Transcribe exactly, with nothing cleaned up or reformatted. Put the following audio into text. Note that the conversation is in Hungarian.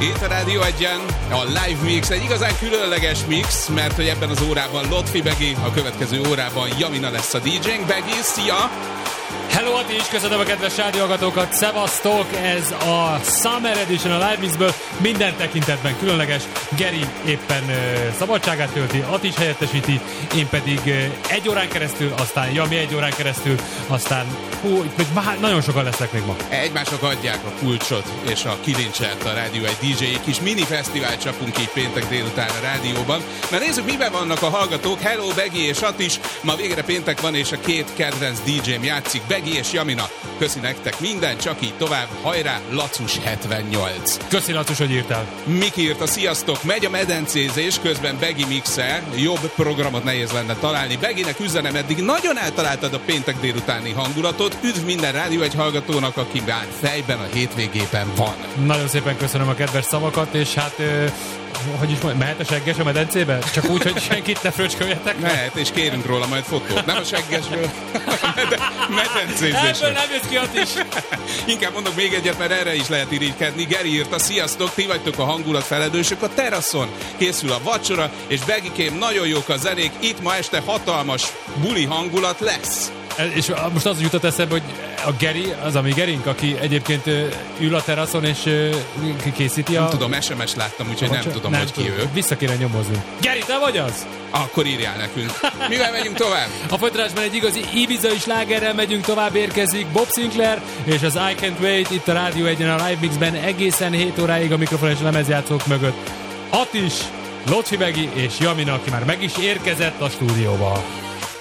Itt a Rádió egyen a Live Mix, egy igazán különleges mix, mert hogy ebben az órában Lotfi Begi, a következő órában Jamina lesz a dé jénk. Begi, szia! Hello, Ati is, köszönöm a kedves rádióhallgatókat, szevasztok, ez a Summer Edition a Live Mixből, minden tekintetben különleges. Geri éppen uh, szabadságát tölti, Ati is helyettesíti, én pedig uh, egy órán keresztül, aztán Jami egy órán keresztül, aztán hú, már nagyon sokan lesznek még ma. Egymásnak adják a kulcsot és a kilincset a Rádió egy dé jéi, kis mini fesztivált csapunk így péntek délután a rádióban. Na nézzük, miben vannak a hallgatók. Hello, Begi és Atis, ma végre péntek van, és a két kedvenc dé jém játszik, Begi és Jamina. Köszi nektek minden, csak így tovább. Hajrá, Lacus hetvennyolc. Köszi, Lacus, hogy írtál. Miki írta, sziasztok, megy a medencézés, közben Begi mixel, jobb programot nehéz lenne találni. Beginek üzenem, eddig nagyon eltaláltad a péntek délutáni hangulatot. Üdv minden Rádió egy hallgatónak, aki már fejben a hétvégében van. Nagyon szépen köszönöm a kedves szavakat, és hát... Ö... hogy is mondja, mehet a segges a medencébe? Csak úgy, hogy senkit ne fröcsköljetek? Mehet, és kérünk róla majd fotót. Nem a seggesről, a medencézésről. Ebből nem jött ki ott is. Inkább mondok még egyet, mert erre is lehet irigykedni. Geri írta, sziasztok, ti vagytok a hangulat felelősök a teraszon. Készül a vacsora, és Begikém, nagyon jók a zenék. Itt ma este hatalmas buli hangulat lesz. És most az jutott eszembe, hogy a Geri, az a mi Gerink, aki egyébként ül a teraszon és készíti a... Nem tudom, es em es láttam, úgyhogy nem tudom, nem hogy ki ő. Vissza kéne nyomozni. Geri, te vagy az? Akkor írjál nekünk. Mivel megyünk tovább? A folytatásban egy igazi Ibiza slágerrel megyünk tovább, érkezik Bob Sinclair és az I Can't Wait itt a Rádió egyen a Live Mixben egészen hét óráig a mikrofon és lemezjátszók mögött. Atis, Lotfi Begi és Jamina, aki már meg is érkezett a stúdióba.